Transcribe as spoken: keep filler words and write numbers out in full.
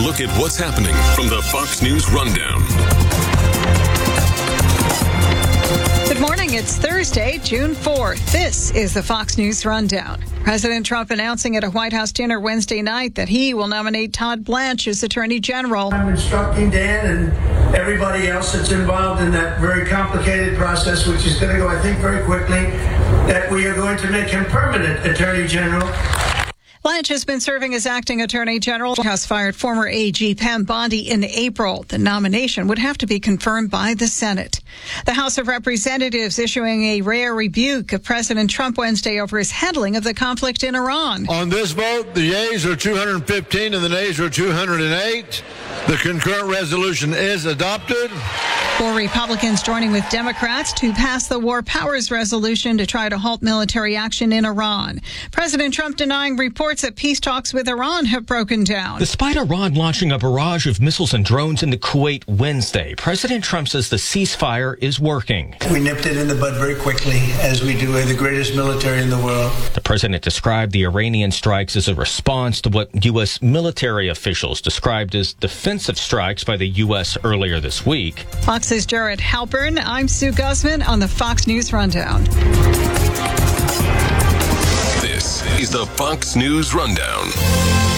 look at what's happening from the Fox News Rundown. Good morning. It's Thursday, June fourth. This is the Fox News Rundown. President Trump announcing at a White House dinner Wednesday night that he will nominate Todd Blanche as Attorney General. I'm instructing Dan and everybody else that's involved in that very complicated process, which is going to go, I think, very quickly, that we are going to make him permanent Attorney General. Blanche has been serving as acting attorney general. The House fired former A G Pam Bondi in April. The nomination would have to be confirmed by the Senate. The House of Representatives issuing a rare rebuke of President Trump Wednesday over his handling of the conflict in Iran. On this vote, the yeas are two hundred fifteen and the nays are two hundred eight. The concurrent resolution is adopted. Four Republicans joining with Democrats to pass the War Powers Resolution to try to halt military action in Iran. President Trump denying reports that peace talks with Iran have broken down. Despite Iran launching a barrage of missiles and drones into Kuwait Wednesday, President Trump says the ceasefire is working. We nipped it in the bud very quickly, as we do. We're the greatest military in the world. The president described the Iranian strikes as a response to what U S military officials described as defensive strikes by the U S earlier this week. Fox's Jared Halpern. I'm Sue Guzman on the Fox News Rundown. This is the Fox News Rundown.